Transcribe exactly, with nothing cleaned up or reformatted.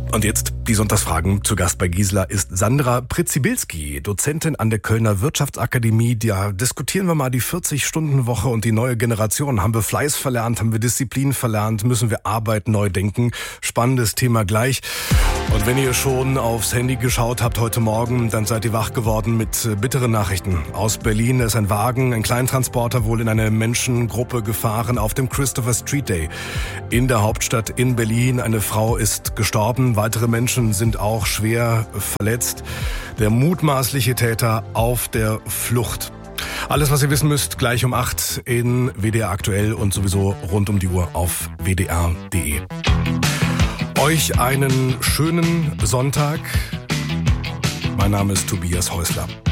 Und jetzt die Sonntagsfragen. Zu Gast bei Gisela ist Sandra Pritzibilski, Dozentin an der Kölner Wirtschaftsakademie. Da diskutieren wir mal die vierzig-Stunden-Woche und die neue Generation. Haben wir Fleiß verlernt? Haben wir Disziplin verlernt? Müssen wir Arbeit neu denken? Spannendes Thema gleich. Und wenn ihr schon aufs Handy geschaut habt heute Morgen, dann seid ihr wach geworden mit bitteren Nachrichten. Aus Berlin ist ein Wagen, ein Kleintransporter, wohl in eine Menschengruppe gefahren auf dem Christopher Street Day. In der Hauptstadt in Berlin, eine Frau ist gestorben, weitere Menschen sind auch schwer verletzt. Der mutmaßliche Täter auf der Flucht. Alles, was ihr wissen müsst, gleich um acht in W D R aktuell und sowieso rund um die Uhr auf w d r punkt d e. Euch einen schönen Sonntag. Mein Name ist Tobias Häusler.